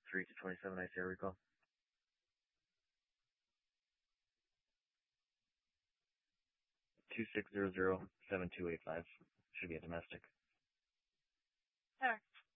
3 to 27, I say recall. 26007285. Should be a domestic. Sure.